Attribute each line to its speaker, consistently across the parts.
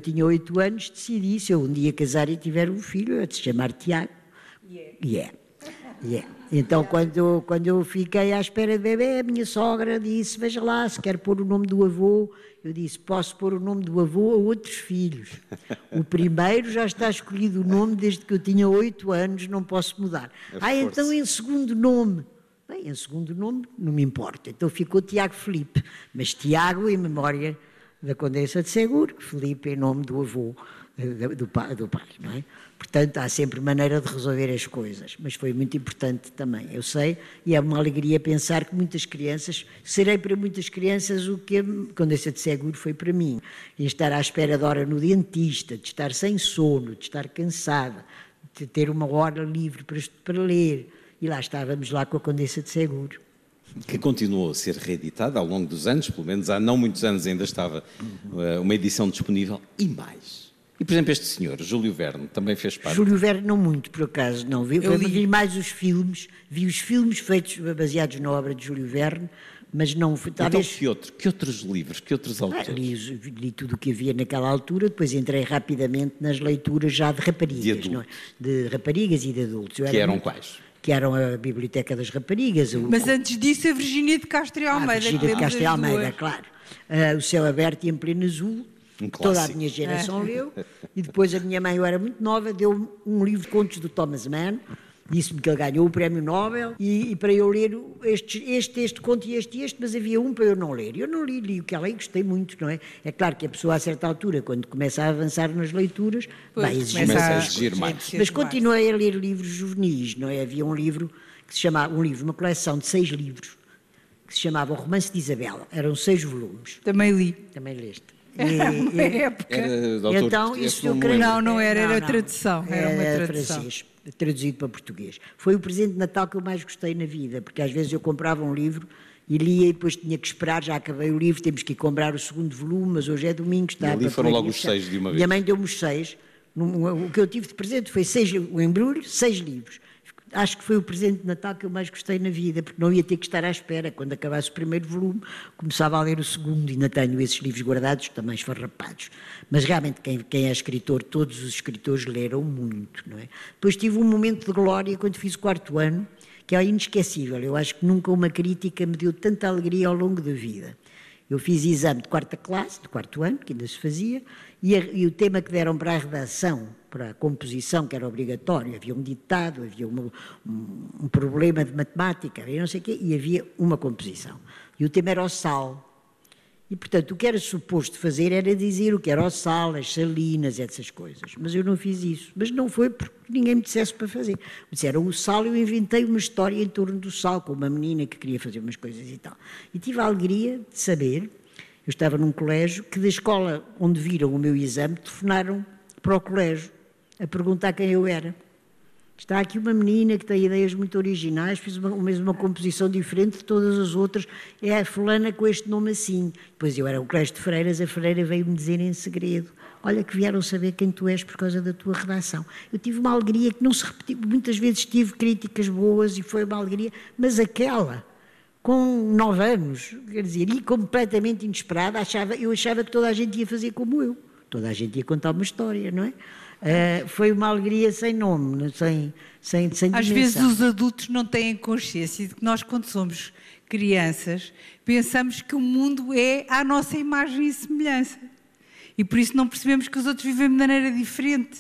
Speaker 1: tinha 8 anos, decidi, se eu um dia casar e tiver um filho, eu de se chamar Tiago. Então, quando eu fiquei à espera de bebê, a minha sogra disse, veja lá, se quer pôr o nome do avô. Eu disse, posso pôr o nome do avô a outros filhos. O primeiro já está escolhido o nome desde que eu tinha 8 anos, não posso mudar. Então em segundo nome. Bem, em segundo nome não me importa. Então ficou Tiago Filipe, mas Tiago em memória da Condessa de Seguro, Filipe em nome do avô, do pai, não é? Portanto, há sempre maneira de resolver as coisas, mas foi muito importante também, eu sei, e é uma alegria pensar que muitas crianças, serei para muitas crianças o que a Condessa de Seguro foi para mim, de estar à espera de hora no dentista, de estar sem sono, de estar cansada, de ter uma hora livre para ler, e lá estávamos lá com a Condessa de Seguro.
Speaker 2: Que continuou a ser reeditada ao longo dos anos, pelo menos há não muitos anos ainda estava uma edição disponível, e mais. E, por exemplo, este senhor, Júlio Verne, também fez parte?
Speaker 1: Júlio Verne não muito, por acaso, não. Eu vi mais os filmes, vi os filmes feitos baseados na obra de Júlio Verne, mas não... Talvez...
Speaker 2: Então, que outros livros, que outros autores?
Speaker 1: Li tudo o que havia naquela altura, depois entrei rapidamente nas leituras já de raparigas, não é? De raparigas e de adultos.
Speaker 2: Que eram quais?
Speaker 1: Que eram a Biblioteca das Raparigas.
Speaker 3: Mas antes disso, a Virgínia de Castro e Almeida.
Speaker 1: Virgínia de Castro e Almeida, claro. O Céu Aberto e em Pleno Azul. Toda a minha geração leu, e depois a minha mãe, eu era muito nova, deu-me um livro de contos do Thomas Mann, disse-me que ele ganhou o prémio Nobel, e para eu ler este conto e este, mas havia um para eu não ler. Eu não li o que ela gostei muito, não é? É claro que a pessoa a certa altura, quando começa a avançar nas leituras, vai
Speaker 2: exigir mais.
Speaker 1: Mas continuei a ler livros juvenis, não é? Havia um livro que se chamava, uma coleção de 6 livros, que se chamava O Romance de Isabela, eram 6 volumes.
Speaker 3: Também li.
Speaker 1: Também leste.
Speaker 3: Na época.
Speaker 1: Então, isso eu creio...
Speaker 3: Não era tradução. Era uma tradução.
Speaker 1: Francês, traduzido para português. Foi o presente de Natal que eu mais gostei na vida, porque às vezes eu comprava um livro e lia e depois tinha que esperar, já acabei o livro, temos que ir comprar o segundo volume, mas hoje é domingo, está...
Speaker 2: E ali foram logo os 6 de uma vez.
Speaker 1: Minha mãe deu-me os 6. O que eu tive de presente foi o embrulho, 6 livros. Acho que foi o presente de Natal que eu mais gostei na vida, porque não ia ter que estar à espera. Quando acabasse o primeiro volume, começava a ler o segundo. Ainda tenho esses livros guardados, também esfarrapados. Mas realmente, quem é escritor, todos os escritores leram muito, não é? Depois tive um momento de glória quando fiz o 4º ano, que é inesquecível. Eu acho que nunca uma crítica me deu tanta alegria ao longo da vida. Eu fiz exame de 4ª classe, de 4º ano, que ainda se fazia, e o tema que deram para a redação, para a composição, que era obrigatório, havia um ditado, havia um problema de matemática, havia não sei o quê, e havia uma composição. E o tema era o sal. E, portanto, o que era suposto fazer era dizer o que era o sal, as salinas, essas coisas. Mas eu não fiz isso. Mas não foi porque ninguém me dissesse para fazer. Me disseram o sal, eu inventei uma história em torno do sal, com uma menina que queria fazer umas coisas e tal. E tive a alegria de saber, eu estava num colégio, que da escola onde viram o meu exame, telefonaram para o colégio a perguntar quem eu era. Está aqui uma menina que tem ideias muito originais, fiz uma composição diferente de todas as outras, é a fulana com este nome assim. Depois eu era o colégio de freiras, a freira veio-me dizer em segredo, olha que vieram saber quem tu és por causa da tua redação. Eu tive uma alegria que não se repetiu, muitas vezes tive críticas boas e foi uma alegria, mas aquela, com 9 anos, quer dizer, e completamente inesperada, eu achava que toda a gente ia fazer como eu. Toda a gente ia contar uma história, não é? Foi uma alegria sem nome, sem dimensão.
Speaker 3: Às vezes os adultos não têm consciência de que nós, quando somos crianças, pensamos que o mundo é à nossa imagem e semelhança. E por isso não percebemos que os outros vivem de maneira diferente.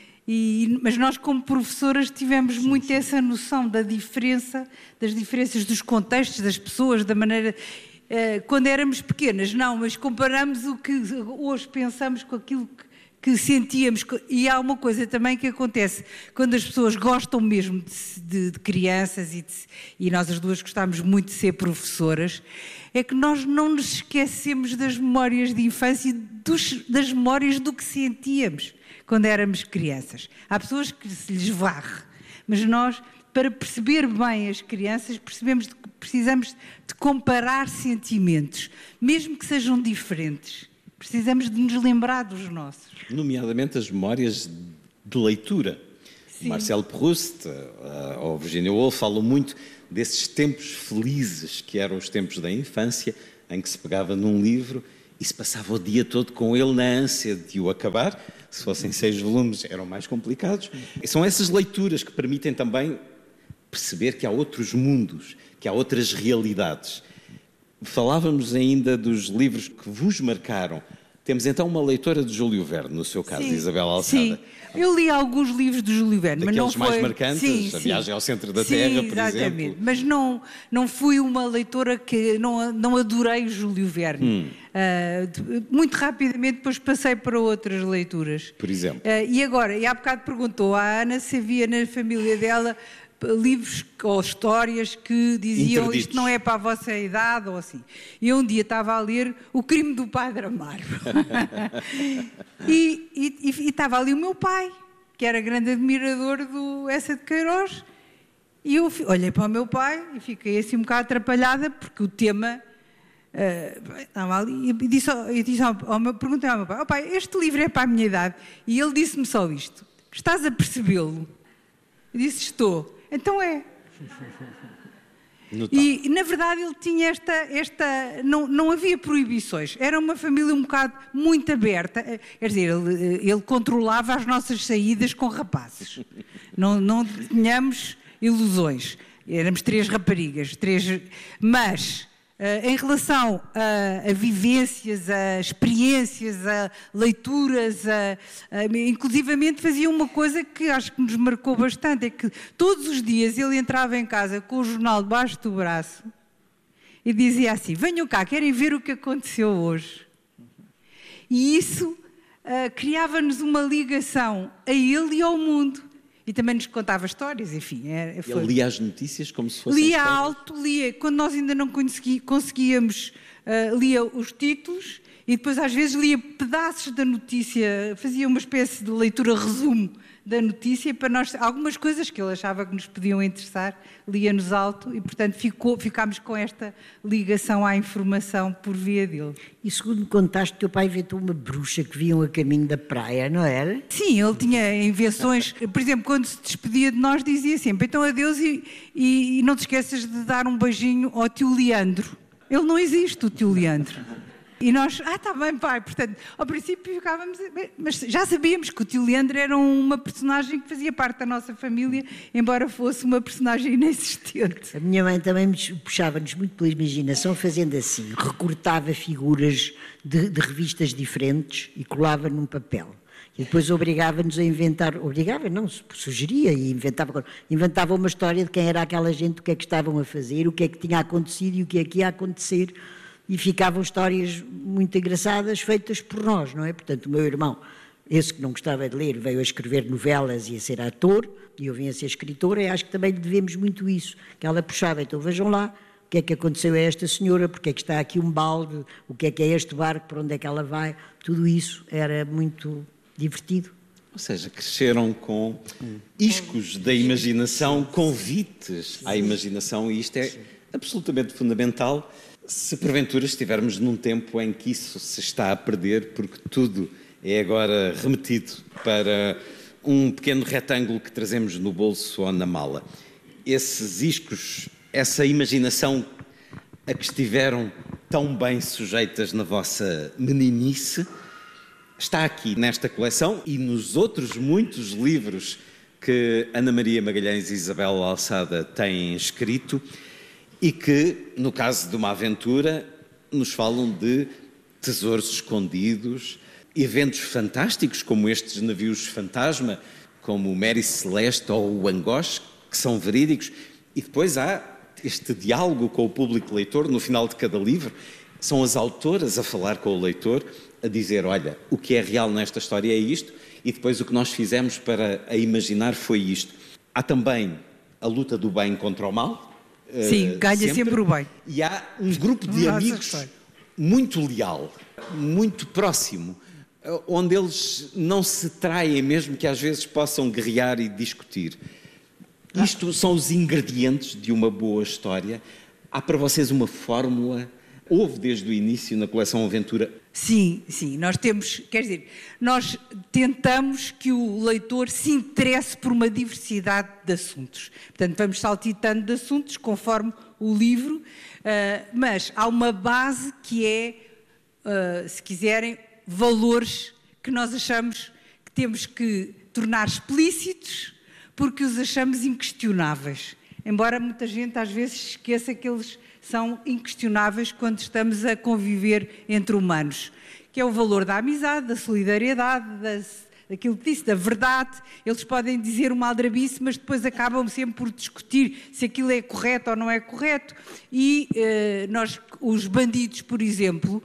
Speaker 3: Mas nós, como professoras, tivemos muito essa noção das diferenças dos contextos, das pessoas, da maneira... quando éramos pequenas, não, mas comparamos o que hoje pensamos com aquilo que sentíamos. E há uma coisa também que acontece, quando as pessoas gostam mesmo de crianças, e nós as duas gostamos muito de ser professoras, é que nós não nos esquecemos das memórias de infância e das memórias do que sentíamos quando éramos crianças. Há pessoas que se lhes varre, mas nós, para perceber bem as crianças, precisamos de comparar sentimentos, mesmo que sejam diferentes. Precisamos de nos lembrar dos nossos.
Speaker 2: Nomeadamente as memórias de leitura. Sim. Marcel Proust ou Virginia Woolf falam muito desses tempos felizes que eram os tempos da infância, em que se pegava num livro e se passava o dia todo com ele na ânsia de o acabar. Se fossem 6 volumes, eram mais complicados. E são essas leituras que permitem também perceber que há outros mundos, que há outras realidades. Falávamos ainda dos livros que vos marcaram. Temos então uma leitora de Júlio Verne, no seu caso, Isabel Alçada.
Speaker 3: Sim, eu li alguns livros de Júlio Verne, mas não foi...
Speaker 2: mais marcantes, A Viagem ao Centro da Terra, por exemplo.
Speaker 3: Mas não fui uma leitora que... Não adorei Júlio Verne. Muito rapidamente depois passei para outras leituras.
Speaker 2: Por exemplo?
Speaker 3: E agora, há bocado perguntou à Ana se havia na família dela livros ou histórias que diziam
Speaker 2: interditos.
Speaker 3: Isto não é para a vossa idade ou assim. E eu um dia estava a ler O Crime do Padre Amaro. e estava ali o meu pai, que era grande admirador do Eça de Queiroz, e eu olhei para o meu pai e fiquei assim um bocado atrapalhada, porque o tema estava ali, e perguntei ao meu pai, pai, este livro é para a minha idade? E ele disse-me só isto: estás Eu disse, estou. Então é. E, na verdade, ele tinha não havia proibições. Era uma família um bocado muito aberta. Quer dizer, ele controlava as nossas saídas com rapazes. Não tínhamos ilusões. Éramos 3 raparigas. Mas, em relação a vivências, a experiências, a leituras, inclusivamente fazia uma coisa que acho que nos marcou bastante, é que todos os dias ele entrava em casa com o jornal debaixo do braço e dizia assim: venham cá, querem ver o que aconteceu hoje? E isso criava-nos uma ligação a ele e ao mundo. E também nos contava histórias, enfim.
Speaker 2: Ele lia as notícias como se fossem
Speaker 3: lia
Speaker 2: histórias?
Speaker 3: alto, lia. Quando nós ainda não conseguíamos, lia os títulos e depois às vezes lia pedaços da notícia, fazia uma espécie de leitura-resumo da notícia para nós, algumas coisas que ele achava que nos podiam interessar, lia-nos alto e, portanto, ficámos com esta ligação à informação por via dele.
Speaker 1: E segundo me contaste, teu pai inventou uma bruxa que vinham a caminho da praia, não era?
Speaker 3: Sim, ele tinha invenções. Por exemplo, quando se despedia de nós, dizia sempre: então adeus e não te esqueças de dar um beijinho ao tio Leandro. Ele não existe, o tio Leandro. E nós, está bem, pai. Portanto, ao princípio ficávamos... Mas já sabíamos que o tio Leandro era uma personagem que fazia parte da nossa família, embora fosse uma personagem inexistente.
Speaker 1: A minha mãe também puxava-nos muito pela imaginação, fazendo assim: recortava figuras de revistas diferentes e colava num papel. E depois obrigava-nos a inventar... Obrigava, não, sugeria e inventava uma história de quem era aquela gente, o que é que estavam a fazer, o que é que tinha acontecido e o que é que ia acontecer. E ficavam histórias muito engraçadas feitas por nós, não é? Portanto, o meu irmão, esse que não gostava de ler, veio a escrever novelas e a ser ator, e eu vim a ser escritora, e acho que também lhe devemos muito isso, que ela puxava. Então vejam lá o que é que aconteceu a esta senhora, porque é que está aqui um balde, o que é este barco, para onde é que ela vai, tudo isso era muito divertido.
Speaker 2: Ou seja, cresceram com iscos da imaginação, convites à imaginação, e isto é absolutamente fundamental. Se porventura estivermos num tempo em que isso se está a perder, porque tudo é agora remetido para um pequeno retângulo que trazemos no bolso ou na mala. Esses iscos, essa imaginação a que estiveram tão bem sujeitas na vossa meninice, está aqui nesta coleção e nos outros muitos livros que Ana Maria Magalhães e Isabel Alçada têm escrito, e que, no caso de uma aventura, nos falam de tesouros escondidos, eventos fantásticos como estes navios fantasma, como o Mary Celeste ou o Angoche, que são verídicos, e depois há este diálogo com o público leitor no final de cada livro. São as autoras a falar com o leitor, a dizer: olha, o que é real nesta história é isto, e depois o que nós fizemos para a imaginar foi isto. Há também a luta do bem contra o mal.
Speaker 3: Sim, ganha sempre o bem.
Speaker 2: E há um grupo de amigos muito leal, muito próximo, onde eles não se traem, mesmo que às vezes possam guerrear e discutir. Isto são os ingredientes de uma boa história. Há para vocês uma fórmula? Houve desde o início na coleção Aventura?
Speaker 3: Sim, nós temos, quer dizer, nós tentamos que o leitor se interesse por uma diversidade de assuntos. Portanto, vamos saltitando de assuntos conforme o livro, mas há uma base que é se quiserem, valores que nós achamos que temos que tornar explícitos porque os achamos inquestionáveis. Embora muita gente às vezes esqueça que eles são inquestionáveis quando estamos a conviver entre humanos, que é o valor da amizade, da solidariedade, daquilo que disse, da verdade. Eles podem dizer uma aldrabice, mas depois acabam sempre por discutir se aquilo é correto ou não é correto. E nós, os bandidos, por exemplo,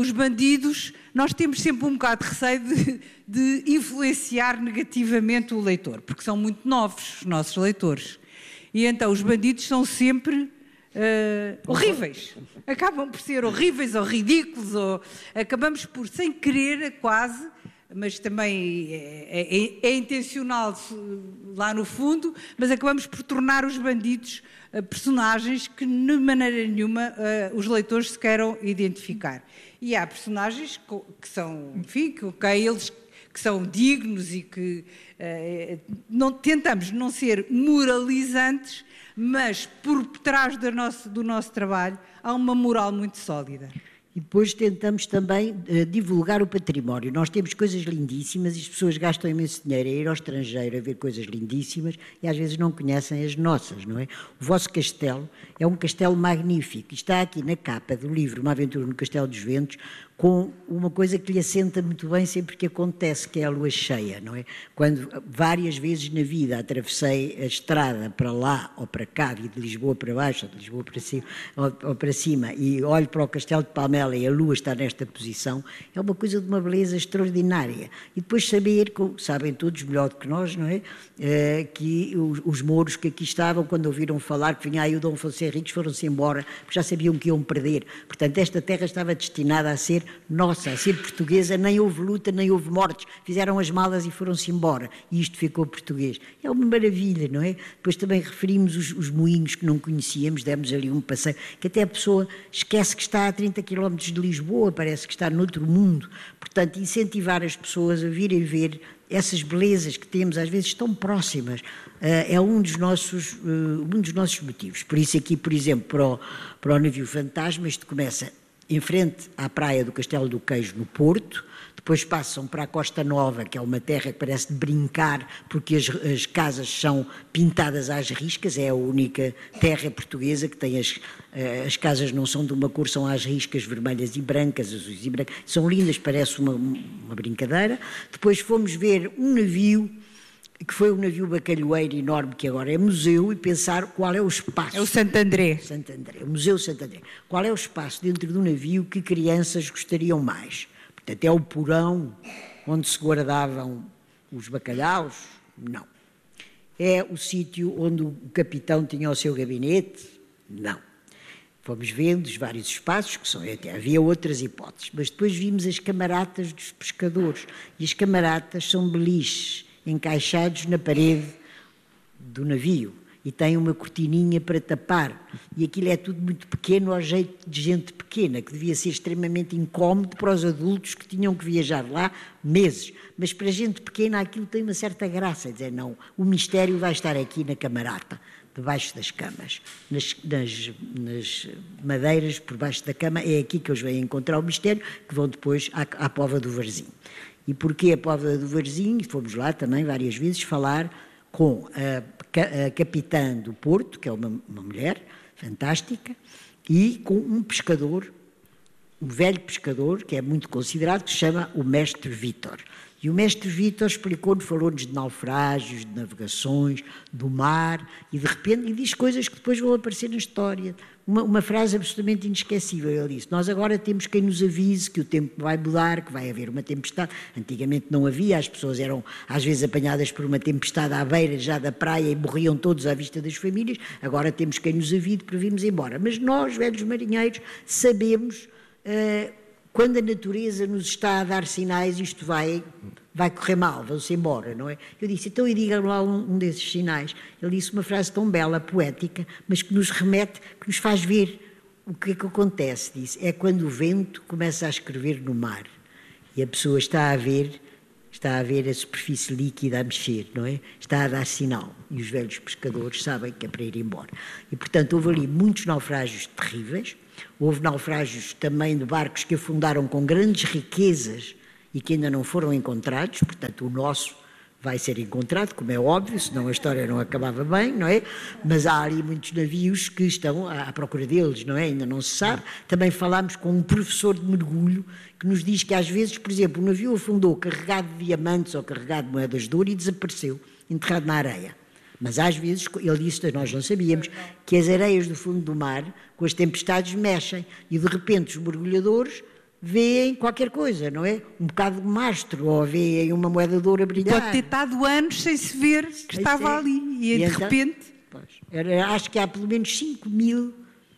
Speaker 3: nós temos sempre um bocado de receio de influenciar negativamente o leitor, porque são muito novos os nossos leitores. E então os bandidos são sempre horríveis. Acabam por ser horríveis ou ridículos, ou acabamos por, sem querer quase, mas também é intencional lá no fundo, mas acabamos por tornar os bandidos personagens que de maneira nenhuma os leitores se queiram identificar. E há personagens que são, enfim, que são dignos e que tentamos não ser moralizantes, mas por trás do nosso trabalho há uma moral muito sólida.
Speaker 1: E depois tentamos também divulgar o património. Nós temos coisas lindíssimas e as pessoas gastam imenso dinheiro a ir ao estrangeiro a ver coisas lindíssimas e às vezes não conhecem as nossas, não é? O vosso castelo é um castelo magnífico. Está aqui na capa do livro Uma Aventura no Castelo dos Ventos, com uma coisa que lhe assenta muito bem sempre que acontece, que é a lua cheia, não é? Quando várias vezes na vida atravessei a estrada para lá ou para cá, e de Lisboa para baixo, ou de Lisboa para cima, ou para cima, e olho para o Castelo de Palmela e a lua está nesta posição, é uma coisa de uma beleza extraordinária. E depois saber, sabem todos melhor do que nós, não é? Que os mouros que aqui estavam, quando ouviram falar que vinha aí o Dom Afonso Henriques, foram-se embora, porque já sabiam que iam perder. Portanto, esta terra estava destinada a ser nossa, a ser portuguesa, nem houve luta, nem houve mortes, fizeram as malas e foram-se embora, e isto ficou português. É uma maravilha, não é? Depois também referimos os moinhos que não conhecíamos, demos ali um passeio, que até a pessoa esquece que está a 30 km de Lisboa, parece que está noutro mundo. Portanto, incentivar as pessoas a virem ver essas belezas que temos, às vezes tão próximas, é um dos nossos motivos. Por isso aqui, por exemplo, para o navio Fantasma, isto começa em frente à praia do Castelo do Queijo, no Porto, depois passam para a Costa Nova, que é uma terra que parece de brincar, porque as casas são pintadas às riscas, é a única terra portuguesa que tem as casas não são de uma cor, são às riscas vermelhas e brancas, azuis e brancas, são lindas, parece uma brincadeira. Depois fomos ver um navio, que foi um navio bacalhoeiro enorme, que agora é museu, e pensar qual é o espaço.
Speaker 3: É o Santo André.
Speaker 1: O Museu Santo André. Qual é o espaço dentro do navio que crianças gostariam mais? Portanto, é o porão onde se guardavam os bacalhaus? Não. É o sítio onde o capitão tinha o seu gabinete? Não. Fomos vendo os vários espaços, até havia outras hipóteses, mas depois vimos as camaratas dos pescadores, e as camaratas são beliches, encaixados na parede do navio e têm uma cortininha para tapar, e aquilo é tudo muito pequeno, ao jeito de gente pequena, que devia ser extremamente incómodo para os adultos que tinham que viajar lá meses, mas para gente pequena aquilo tem uma certa graça, dizer, não, o mistério vai estar aqui na camarata, debaixo das camas, nas madeiras por baixo da cama, é aqui que eles vêm encontrar o mistério, que vão depois à Póvoa do Varzim. E porquê a Póvoa do Varzim? Fomos lá também várias vezes falar com a capitã do Porto, que é uma mulher fantástica, e com um pescador, um velho pescador, que é muito considerado, que se chama o Mestre Vítor. E o Mestre Vítor explicou-nos, falou-nos de naufrágios, de navegações, do mar, e de repente diz coisas que depois vão aparecer na história. Uma frase absolutamente inesquecível, ele disse, nós agora temos quem nos avise que o tempo vai mudar, que vai haver uma tempestade. Antigamente não havia, as pessoas eram às vezes apanhadas por uma tempestade à beira já da praia e morriam todos à vista das famílias, agora temos quem nos avise para virmos embora. Mas nós, velhos marinheiros, sabemos quando a natureza nos está a dar sinais, isto vai correr mal, vão-se embora, não é? Eu disse, então e diga lá um desses sinais. Ele disse uma frase tão bela, poética, mas que nos remete, que nos faz ver o que é que acontece. Disse, é quando o vento começa a escrever no mar e a pessoa está a ver a superfície líquida a mexer, não é? Está a dar sinal. E os velhos pescadores sabem que é para ir embora. E, portanto, houve ali muitos naufrágios terríveis. Houve naufrágios também de barcos que afundaram com grandes riquezas e que ainda não foram encontrados, portanto o nosso vai ser encontrado, como é óbvio, senão a história não acabava bem, não é? Mas há ali muitos navios que estão à procura deles, não é? Ainda não se sabe. Também falámos com um professor de mergulho que nos diz que às vezes, por exemplo, o navio afundou carregado de diamantes ou carregado de moedas de ouro e desapareceu, enterrado na areia. Mas às vezes, ele disse, nós não sabíamos, que as areias do fundo do mar, com as tempestades, mexem e de repente os mergulhadores veem qualquer coisa, não é? Um bocado de mastro, ou veem uma moeda de ouro a brilhar.
Speaker 3: Pode ter estado anos sem se ver que estava ali e de
Speaker 1: então,
Speaker 3: repente...
Speaker 1: acho que há pelo menos 5 mil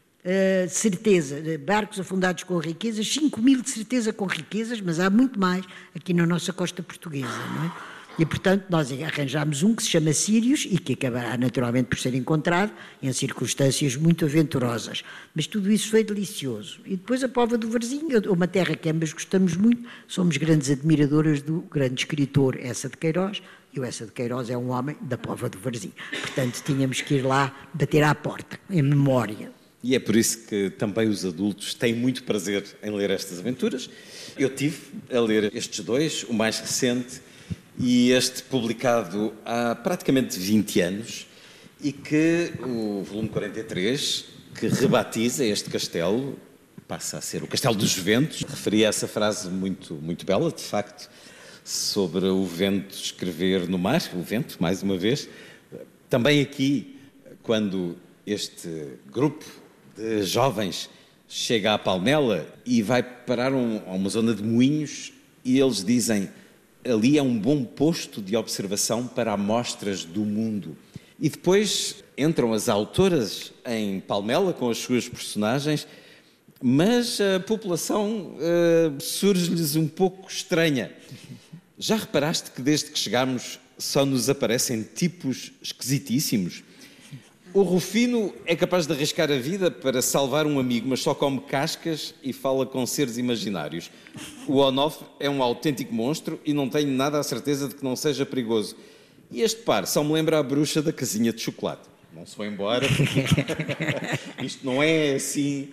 Speaker 1: certeza, barcos afundados com riquezas, 5 mil de certeza com riquezas, mas há muito mais aqui na nossa costa portuguesa, não é? E, portanto, nós arranjámos um que se chama Sírios e que acabará naturalmente por ser encontrado em circunstâncias muito aventurosas. Mas tudo isso foi delicioso. E depois a Póvoa do Varzim, uma terra que ambas gostamos muito, somos grandes admiradoras do grande escritor Eça de Queiroz, e o Eça de Queiroz é um homem da Póvoa do Varzim. Portanto, tínhamos que ir lá bater à porta, em memória.
Speaker 2: E é por isso que também os adultos têm muito prazer em ler estas aventuras. Eu tive a ler estes dois, o mais recente, e este publicado há praticamente 20 anos, e que o volume 43, que rebatiza este castelo, passa a ser o Castelo dos Ventos. Referia essa frase muito, muito bela, de facto, sobre o vento escrever no mar, o vento, mais uma vez. Também aqui, quando este grupo de jovens chega à Palmela e vai parar a uma zona de moinhos, e eles dizem: ali é um bom posto de observação para amostras do mundo. E depois entram as autoras em Palmela com as suas personagens, mas a população surge-lhes um pouco estranha. Já reparaste que desde que chegámos só nos aparecem tipos esquisitíssimos? O Rufino é capaz de arriscar a vida para salvar um amigo, mas só come cascas e fala com seres imaginários. O Onofre é um autêntico monstro e não tenho nada a certeza de que não seja perigoso. E este par só me lembra a bruxa da casinha de chocolate. Não se foi embora. Isto não é assim...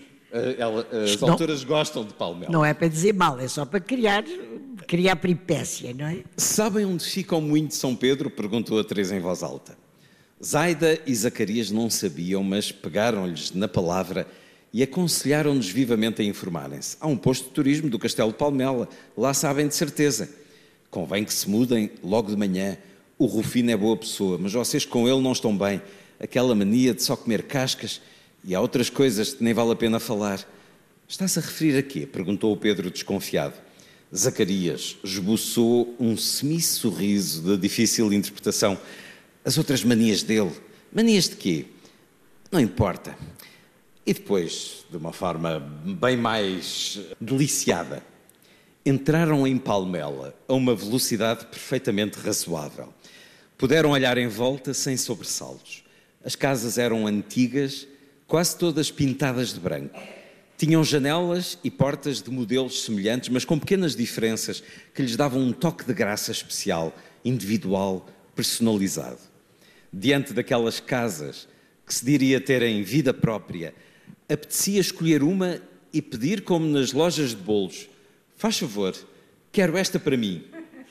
Speaker 2: As autoras gostam de Palmela.
Speaker 1: Não é para dizer mal, é só para criar peripécia, não é?
Speaker 2: Sabem onde fica o moinho de São Pedro? Perguntou a Teresa em voz alta. Zaida e Zacarias não sabiam, mas pegaram-lhes na palavra e aconselharam-nos vivamente a informarem-se. Há um posto de turismo do Castelo de Palmela, lá sabem de certeza. Convém que se mudem logo de manhã. O Rufino é boa pessoa, mas vocês com ele não estão bem. Aquela mania de só comer cascas, e há outras coisas que nem vale a pena falar. Está-se a referir a quê? Perguntou o Pedro desconfiado. Zacarias esboçou um semi-sorriso de difícil interpretação. As outras manias dele. Manias de quê? Não importa. E depois, de uma forma bem mais deliciada, entraram em Palmela a uma velocidade perfeitamente razoável. Puderam olhar em volta sem sobressaltos. As casas eram antigas, quase todas pintadas de branco. Tinham janelas e portas de modelos semelhantes, mas com pequenas diferenças que lhes davam um toque de graça especial, individual, personalizado. Diante daquelas casas que se diria terem vida própria, apetecia escolher uma e pedir, como nas lojas de bolos: faz favor, quero esta para mim.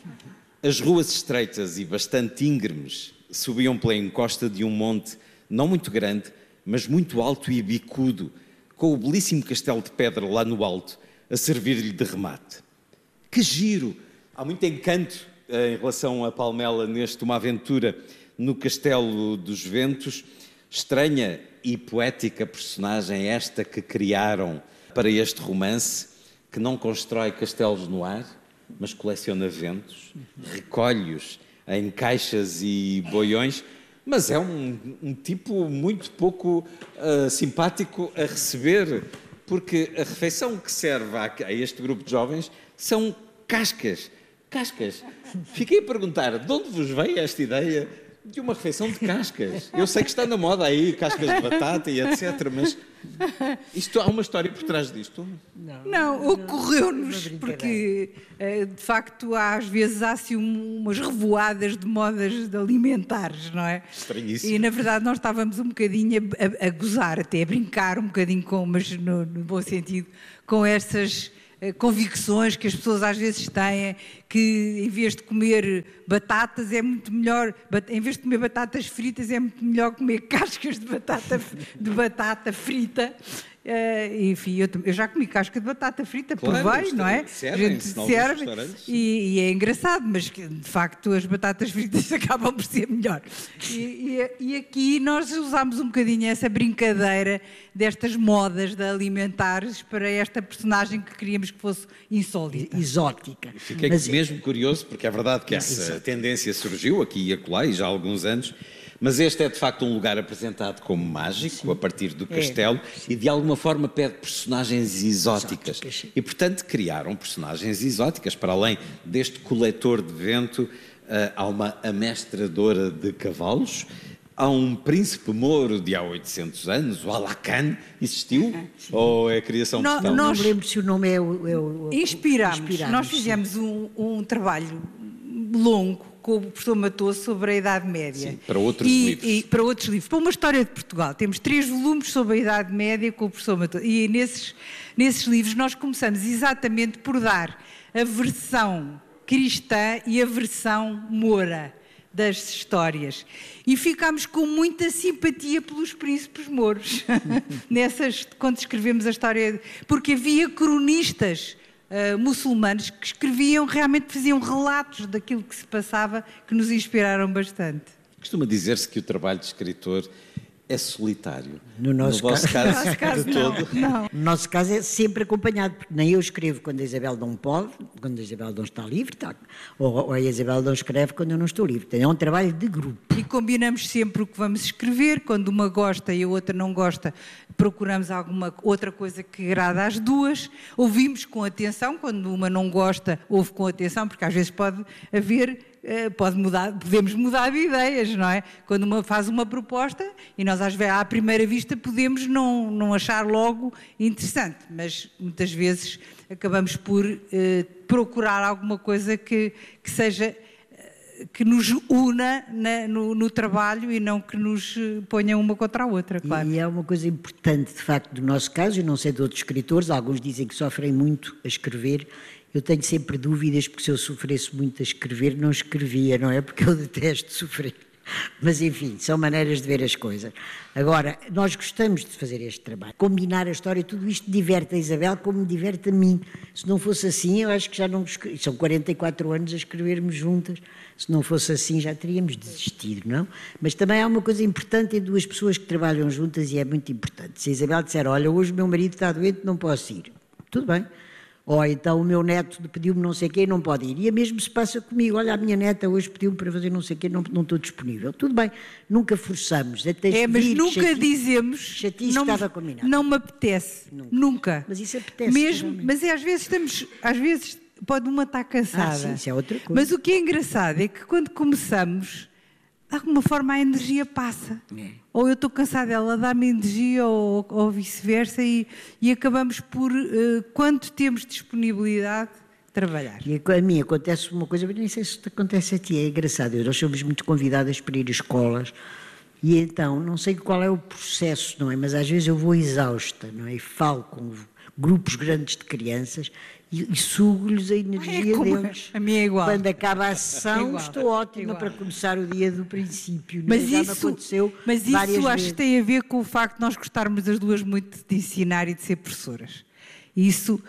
Speaker 2: As ruas estreitas e bastante íngremes subiam pela encosta de um monte não muito grande, mas muito alto e bicudo, com o belíssimo castelo de pedra lá no alto a servir-lhe de remate. Que giro! Há muito encanto em relação a Palmela neste Uma Aventura no Castelo dos Ventos. Estranha e poética personagem esta que criaram para este romance, que não constrói castelos no ar, mas coleciona ventos, recolhe-os em caixas e boiões, mas é um tipo muito pouco simpático a receber, porque a refeição que serve a este grupo de jovens são cascas. Cascas. Fiquei a perguntar, de onde vos veio esta ideia de uma refeição de cascas? Eu sei que está na moda aí, cascas de batata e etc, mas Isto, há uma história por trás disto?
Speaker 3: Não, ocorreu-nos, porque de facto às vezes há assim umas revoadas de modas alimentares, não é?
Speaker 2: Estranhíssimo.
Speaker 3: E na verdade nós estávamos um bocadinho a gozar, até a brincar um bocadinho mas no bom sentido, com essas convicções que as pessoas às vezes têm, que em vez de comer batatas é muito melhor, em vez de comer batatas fritas é muito melhor comer cascas de batata frita. Enfim, eu já comi casca de batata frita,
Speaker 2: claro,
Speaker 3: provei, não é?
Speaker 2: Serve
Speaker 3: e é engraçado, mas de facto as batatas fritas acabam por ser melhor. E aqui nós usámos um bocadinho essa brincadeira destas modas de alimentares para esta personagem que queríamos que fosse insólita.
Speaker 1: Exótica.
Speaker 2: Fiquei mesmo curioso, porque é verdade que essa tendência surgiu aqui e acolá, e já há alguns anos. Mas este é de facto um lugar apresentado como mágico, a partir do castelo, e de alguma forma pede personagens exóticas. E portanto criaram personagens exóticas, para além deste coletor de vento, há uma amestradora de cavalos, há um príncipe mouro de há 800 anos, o Alacan, existiu? Ou é a criação de questão?
Speaker 1: Não me lembro se o nome é o
Speaker 3: Inspirámos. Nós fizemos um trabalho longo com o professor Matoso sobre a Idade Média.
Speaker 2: Sim, para outros livros.
Speaker 3: Para outros livros. Para uma história de Portugal. Temos 3 volumes sobre a Idade Média com o professor Matoso. E nesses livros nós começamos exatamente por dar a versão cristã e a versão moura das histórias. E ficámos com muita simpatia pelos príncipes mouros. Quando escrevemos a história... Porque havia cronistas muçulmanos que escreviam, realmente faziam relatos daquilo que se passava, que nos inspiraram bastante.
Speaker 2: Costuma dizer-se que o trabalho de escritor é solitário.
Speaker 1: No nosso
Speaker 3: caso
Speaker 2: de todo.
Speaker 3: Não.
Speaker 1: No nosso caso é sempre acompanhado, porque nem eu escrevo quando a Isabel não pode, quando a Isabel não está livre, ou a Isabel não escreve quando eu não estou livre. É um trabalho de grupo.
Speaker 3: E combinamos sempre o que vamos escrever, quando uma gosta e a outra não gosta, procuramos alguma outra coisa que agrada às duas, ouvimos com atenção, quando uma não gosta, ouve com atenção, porque às vezes pode haver... podemos mudar de ideias, não é? Quando uma faz uma proposta e nós à primeira vista podemos não achar logo interessante, mas muitas vezes acabamos por procurar alguma coisa que seja, que nos una no trabalho e não que nos ponha uma contra a outra, claro.
Speaker 1: E é uma coisa importante, de facto, do nosso caso, e não sei de outros escritores, alguns dizem que sofrem muito a escrever. Eu tenho sempre dúvidas, porque se eu sofresse muito a escrever, não escrevia, não é? Porque eu detesto sofrer. Mas, enfim, são maneiras de ver as coisas. Agora, nós gostamos de fazer este trabalho. Combinar a história, tudo isto diverte a Isabel como me diverte a mim. Se não fosse assim, eu acho que já não... São 44 anos a escrevermos juntas. Se não fosse assim, já teríamos desistido, não? Mas também há uma coisa importante em duas pessoas que trabalham juntas e é muito importante. Se a Isabel disser, olha, hoje o meu marido está doente, não posso ir. Tudo bem. Ou então o meu neto pediu-me não sei o quê e não pode ir. E a mesmo se passa comigo. Olha, a minha neta hoje pediu-me para fazer não sei o quê, não estou disponível. Tudo bem, nunca forçamos.
Speaker 3: Mas nunca dizemos,
Speaker 1: estava combinado.
Speaker 3: Não me apetece. Nunca.
Speaker 1: Mas isso apetece.
Speaker 3: Mesmo, mas às vezes pode uma estar cansada.
Speaker 1: Sim, isso é outra coisa.
Speaker 3: Mas o que é engraçado é que quando começamos, de alguma forma a energia passa. Ou eu estou cansada, ela dá-me energia ou vice-versa e acabamos por, quando temos disponibilidade, trabalhar.
Speaker 1: E a mim acontece uma coisa, mas nem sei se acontece a ti, é engraçado. Nós somos muito convidadas para ir a escolas e então, não sei qual é o processo, não é? Mas às vezes eu vou exausta, não é? E falo com grupos grandes de crianças e sugo-lhes a energia deles.
Speaker 3: A minha é igual.
Speaker 1: Quando acaba a sessão, estou ótima para começar o dia do princípio.
Speaker 3: Mas
Speaker 1: já me aconteceu várias vezes.
Speaker 3: Isso acho que tem a ver com o facto de nós gostarmos as duas muito de ensinar e de ser professoras. Isso,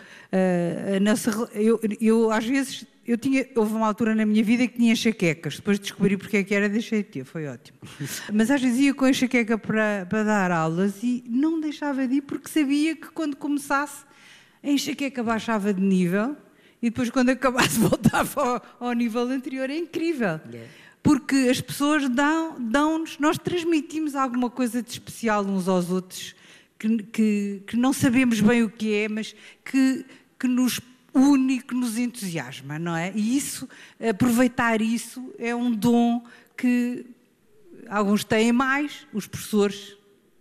Speaker 3: eu às vezes, houve uma altura na minha vida que tinha enxaquecas, depois de descobrir porque é que era, deixei de ter, foi ótimo. Mas às vezes ia com enxaqueca para dar aulas e não deixava de ir porque sabia que quando começasse a enxaqueca baixava de nível e depois quando acabasse voltava ao nível anterior. É incrível. Porque as pessoas dão-nos, nós transmitimos alguma coisa de especial uns aos outros que não sabemos bem o que é, mas que nos une, que nos entusiasma, não é? E isso, aproveitar isso é um dom que alguns têm mais, os professores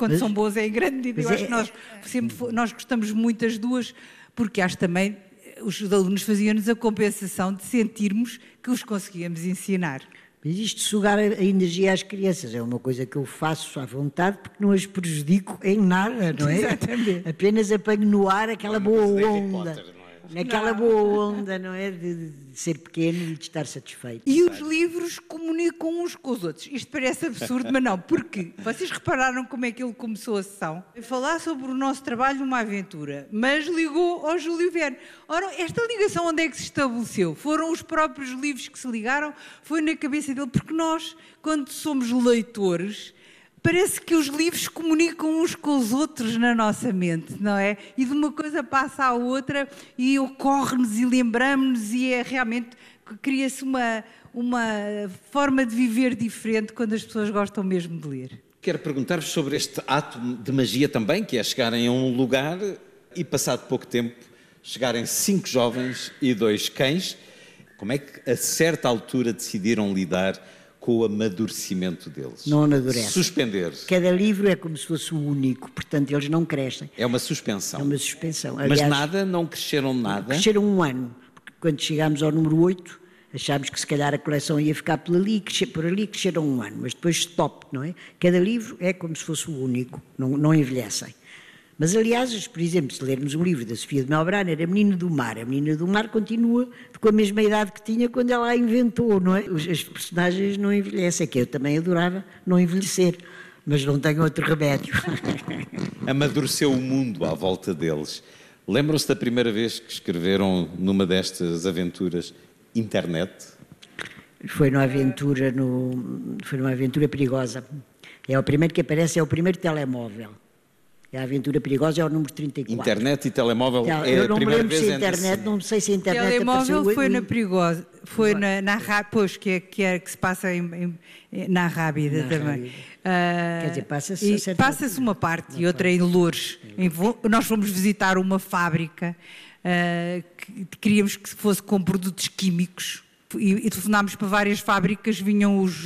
Speaker 3: quando são boas é em grande medida. Eu acho que nós gostamos muito das duas, porque acho também os alunos faziam-nos a compensação de sentirmos que os conseguíamos ensinar.
Speaker 1: Mas isto de sugar a energia às crianças é uma coisa que eu faço à vontade porque não as prejudico em nada, não é?
Speaker 3: Exatamente.
Speaker 1: Apenas apanho no ar aquela boa onda. Naquela boa onda, não é? De ser pequeno e de estar satisfeito.
Speaker 3: E os livros comunicam uns com os outros. Isto parece absurdo, mas não. Porque vocês repararam como é que ele começou a sessão? A falar sobre o nosso trabalho, uma aventura. Mas ligou ao Júlio Verne. Ora, esta ligação onde é que se estabeleceu? Foram os próprios livros que se ligaram? Foi na cabeça dele? Porque nós, quando somos leitores, parece que os livros comunicam uns com os outros na nossa mente, não é? E de uma coisa passa à outra e ocorre-nos e lembramos-nos e realmente cria-se uma forma de viver diferente quando as pessoas gostam mesmo de ler.
Speaker 2: Quero perguntar-vos sobre este ato de magia também, que é chegarem a um lugar e, passado pouco tempo, chegarem 5 jovens e 2 cães. Como é que, a certa altura, decidiram lidar com o amadurecimento deles?
Speaker 1: Não amadurece.
Speaker 2: Suspender.
Speaker 1: Cada livro é como se fosse o único, portanto eles não crescem.
Speaker 2: É uma suspensão.
Speaker 1: É uma suspensão.
Speaker 2: Mas nada, não cresceram nada?
Speaker 1: Cresceram um ano, porque quando chegámos ao número 8, achámos que se calhar a coleção ia ficar por ali, cresceram um ano, mas depois stop, não é? Cada livro é como se fosse o único, não envelhecem. Mas, aliás, por exemplo, se lermos um livro da Sofia de Melbrano, era Menina do Mar. A Menina do Mar continua com a mesma idade que tinha quando ela a inventou, não é? As personagens não envelhecem, que eu também adorava não envelhecer, mas não tenho outro remédio.
Speaker 2: Amadureceu o mundo à volta deles. Lembram-se da primeira vez que escreveram numa destas aventuras internet?
Speaker 1: Foi numa aventura perigosa. É o primeiro que aparece, é o primeiro telemóvel. É a Aventura Perigosa, é o número 34.
Speaker 2: Internet e telemóvel é a primeira vez.
Speaker 1: Eu não me lembro se a internet, não sei se a internet
Speaker 3: telemóvel
Speaker 1: apareceu.
Speaker 3: Foi na Perigosa, foi na pois, que se passa na Rábida também.
Speaker 1: Quer dizer,
Speaker 3: passa-se uma parte e outra em Loures. Nós fomos visitar uma fábrica que queríamos que fosse com produtos químicos e telefonámos para várias fábricas, vinham os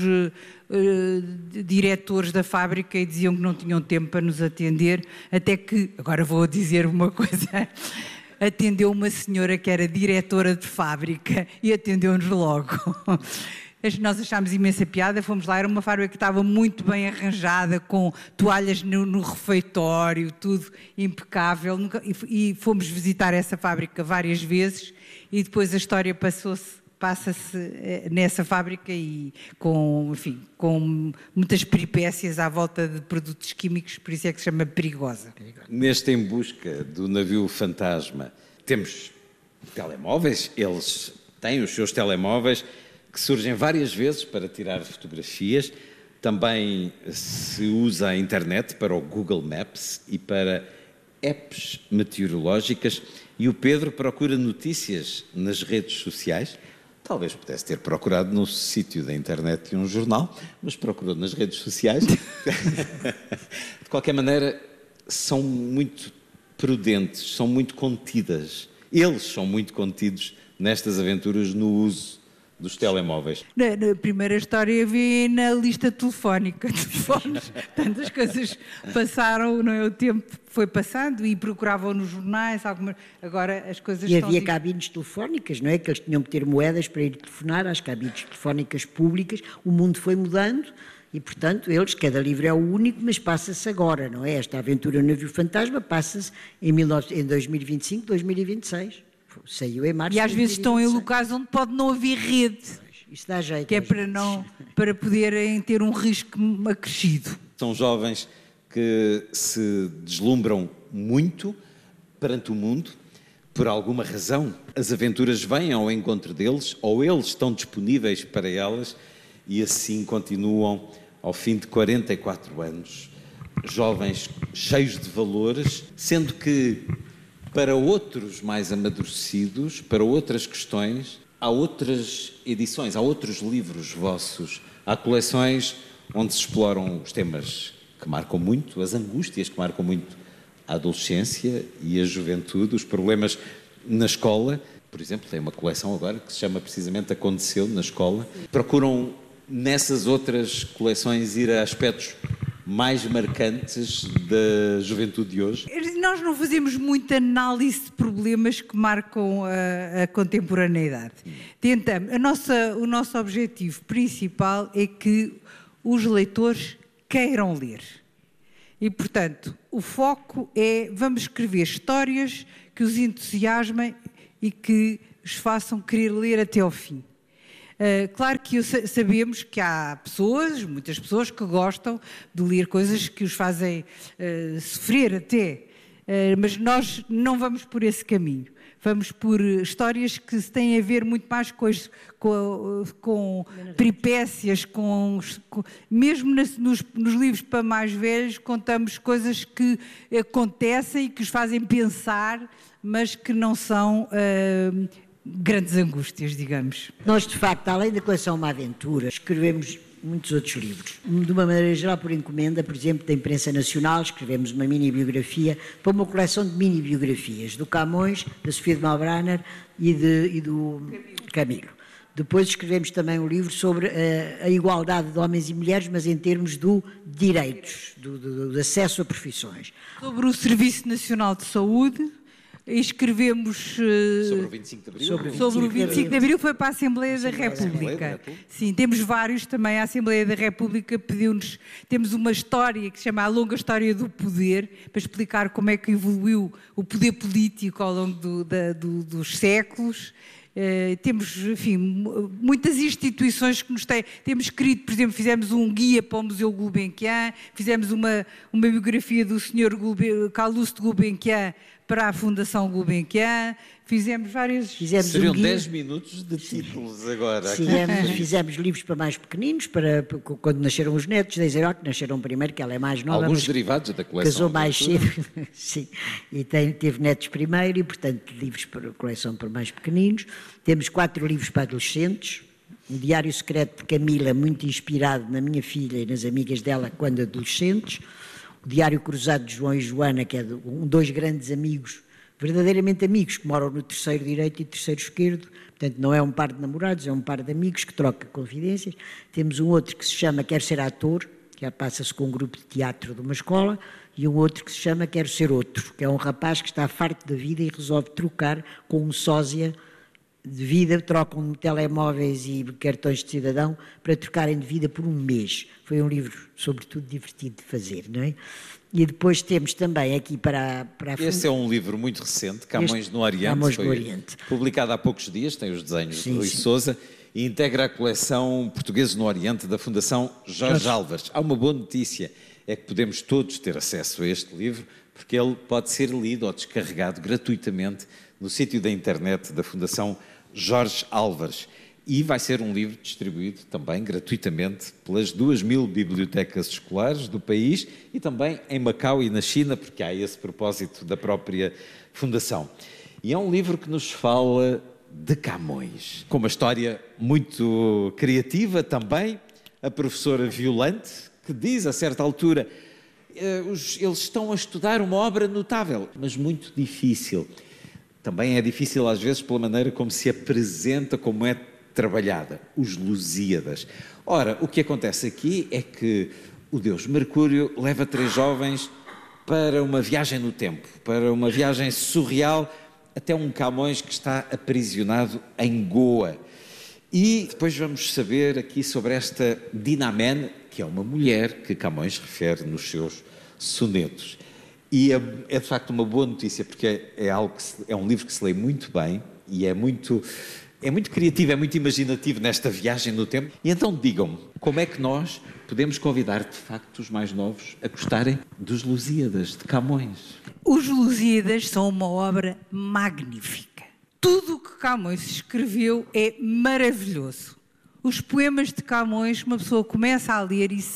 Speaker 3: diretores da fábrica e diziam que não tinham tempo para nos atender, até que, agora vou dizer uma coisa, atendeu uma senhora que era diretora de fábrica e atendeu-nos logo. Nós achámos imensa piada, fomos lá, era uma fábrica que estava muito bem arranjada, com toalhas no refeitório, tudo impecável, e fomos visitar essa fábrica várias vezes e depois a história passa-se nessa fábrica e com muitas peripécias à volta de produtos químicos, por isso é que se chama Perigosa.
Speaker 2: Neste Em Busca do Navio Fantasma, temos telemóveis, eles têm os seus telemóveis que surgem várias vezes para tirar fotografias. Também se usa a internet para o Google Maps e para apps meteorológicas, e o Pedro procura notícias nas redes sociais. Talvez pudesse ter procurado no sítio da internet de um jornal, mas procurou nas redes sociais. De qualquer maneira, são muito prudentes, são muito contidas. Eles são muito contidos nestas aventuras no uso dos telemóveis.
Speaker 3: Na primeira história havia na lista telefónica, telefones, tantas coisas passaram, não é? O tempo foi passando e procuravam nos jornais, agora as coisas
Speaker 1: estão... E havia cabines telefónicas, não é? Que eles tinham que ter moedas para ir telefonar às cabines telefónicas públicas, o mundo foi mudando e, portanto, cada livro é o único, mas passa-se agora, não é? Esta aventura no Navio Fantasma passa-se em 2025, 2026. Saiu em março.
Speaker 3: E às vezes estão em locais onde pode não haver rede.
Speaker 1: Isso dá jeito.
Speaker 3: Que é para poderem ter um risco acrescido.
Speaker 2: São jovens que se deslumbram muito perante o mundo. Por alguma razão, as aventuras vêm ao encontro deles, ou eles estão disponíveis para elas, e assim continuam ao fim de 44 anos. Jovens cheios de valores, sendo que para outros mais amadurecidos, para outras questões, há outras edições, há outros livros vossos, há coleções onde se exploram os temas que marcam muito, as angústias que marcam muito a adolescência e a juventude, os problemas na escola. Por exemplo, tem uma coleção agora que se chama precisamente Aconteceu na Escola. Procuram nessas outras coleções ir a aspectos mais marcantes da juventude de hoje?
Speaker 3: Nós não fazemos muita análise de problemas que marcam a contemporaneidade. Tentamos. O nosso objetivo principal é que os leitores queiram ler. E, portanto, o foco é, vamos escrever histórias que os entusiasmem e que os façam querer ler até ao fim. Claro que sabemos que há pessoas, muitas pessoas, que gostam de ler coisas que os fazem sofrer até, mas nós não vamos por esse caminho. Vamos por histórias que têm a ver muito mais com peripécias, mesmo nos livros para mais velhos, contamos coisas que acontecem e que os fazem pensar, mas que não são grandes angústias, digamos.
Speaker 1: Nós, de facto, além da coleção Uma Aventura, escrevemos muitos outros livros. De uma maneira geral, por encomenda, por exemplo, da imprensa nacional, escrevemos uma mini-biografia para uma coleção de mini-biografias do Camões, da Sofia de Malbrunner e do Camilo. Depois escrevemos também um livro sobre a igualdade de homens e mulheres, mas em termos de direitos, do acesso a profissões.
Speaker 3: Sobre o Serviço Nacional de Saúde, escrevemos
Speaker 2: sobre o 25 de Abril.
Speaker 3: Sobre o 25 de Abril foi para a Assembleia da República. Sim, temos vários também. A Assembleia da República pediu-nos, temos uma história que se chama A Longa História do Poder, para explicar como é que evoluiu o poder político ao longo dos séculos. Temos, enfim, muitas instituições que nos têm. Temos escrito, por exemplo, fizemos um guia para o Museu Gulbenkian, fizemos uma biografia do Sr. Calouste Gulbenkian para a Fundação Gulbenkian, fizemos várias...
Speaker 2: Seriam 10 minutos de títulos agora.
Speaker 1: Fizemos livros para mais pequeninos, para quando nasceram os netos, da Isabel, que nasceram primeiro, que ela é mais nova.
Speaker 2: Alguns derivados da coleção.
Speaker 1: Casou mais cedo, sim, e teve netos primeiro, e portanto livros para coleção para mais pequeninos. Temos 4 livros para adolescentes, um diário secreto de Camila, muito inspirado na minha filha e nas amigas dela quando adolescentes. O Diário Cruzado de João e Joana, que é dois grandes amigos, verdadeiramente amigos, que moram no terceiro direito e terceiro esquerdo, portanto não é um par de namorados, é um par de amigos que troca confidências. Temos um outro que se chama Quero Ser Ator, que passa-se com um grupo de teatro de uma escola, e um outro que se chama Quero Ser Outro, que é um rapaz que está farto da vida e resolve trocar com um sósia de vida, trocam telemóveis e cartões de cidadão para trocarem de vida por um mês. Foi um livro, sobretudo, divertido de fazer, não é? E depois temos também aqui para a...
Speaker 2: Este é um livro muito recente, Camões no Oriente.
Speaker 1: Camões no Oriente.
Speaker 2: Publicado há poucos dias, tem os desenhos de Rui
Speaker 1: sim.
Speaker 2: Sousa e integra a coleção Portugueses no Oriente da Fundação Jorge Álvares. Há uma boa notícia, é que podemos todos ter acesso a este livro, porque ele pode ser lido ou descarregado gratuitamente no sítio da internet da Fundação Jorge Álvares. E vai ser um livro distribuído também gratuitamente pelas 2.000 bibliotecas escolares do país e também em Macau e na China, porque há esse propósito da própria Fundação. E é um livro que nos fala de Camões, com uma história muito criativa também. A professora Violante, que diz a certa altura, eles estão a estudar uma obra notável, mas muito difícil. Também é difícil às vezes pela maneira como se apresenta, como é trabalhada, os Lusíadas. Ora, o que acontece aqui é que o deus Mercúrio leva 3 jovens para uma viagem no tempo, para uma viagem surreal, até um Camões que está aprisionado em Goa. E depois vamos saber aqui sobre esta Dinamene, que é uma mulher que Camões refere nos seus sonetos. E é de facto uma boa notícia, porque é um livro que se lê muito bem e é muito criativo, é muito imaginativo nesta viagem no tempo. E então digam-me, como é que nós podemos convidar de facto os mais novos a gostarem dos Lusíadas de Camões?
Speaker 3: Os Lusíadas são uma obra magnífica. Tudo o que Camões escreveu é maravilhoso. Os poemas de Camões, uma pessoa começa a ler e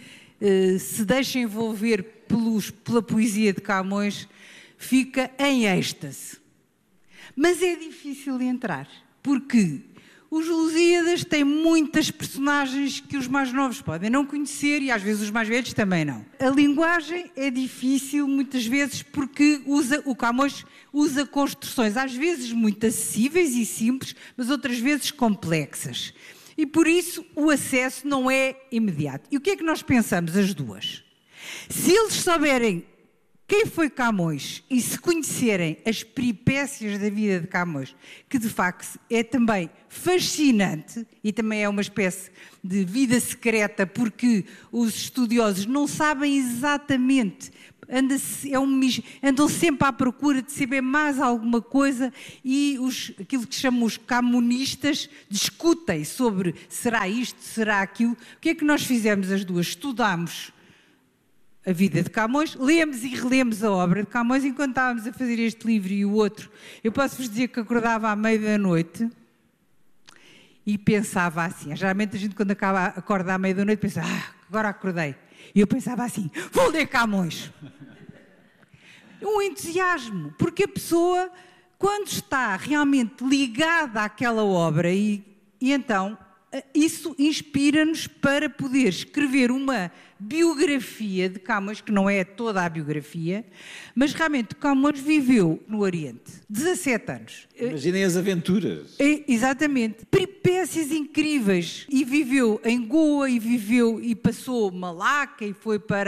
Speaker 3: se deixa envolver pela poesia de Camões, fica em êxtase. Mas é difícil entrar, porque os Lusíadas têm muitas personagens que os mais novos podem não conhecer e às vezes os mais velhos também não. A linguagem é difícil muitas vezes porque o Camões usa construções às vezes muito acessíveis e simples, mas outras vezes complexas. E por isso o acesso não é imediato. E o que é que nós pensamos as duas? Se eles souberem quem foi Camões e se conhecerem as peripécias da vida de Camões, que de facto é também fascinante e também é uma espécie de vida secreta, porque os estudiosos não sabem exatamente, andam sempre à procura de saber mais alguma coisa e aquilo que chamam os camonistas discutem sobre será isto, será aquilo. O que é que nós fizemos as duas? Estudámos a vida de Camões, lemos e relemos a obra de Camões enquanto estávamos a fazer este livro e o outro. Eu posso-vos dizer que acordava à meia da noite e pensava assim, geralmente a gente quando acorda à meia da noite pensa, agora acordei. E eu pensava assim, vou ler Camões. Um entusiasmo, porque a pessoa, quando está realmente ligada àquela obra e então isso inspira-nos para poder escrever uma biografia de Camões, que não é toda a biografia, mas realmente Camões viveu no Oriente 17 anos.
Speaker 2: Imaginem as aventuras.
Speaker 3: Exatamente. Peripécias incríveis. E viveu em Goa, e passou Malaca, e foi para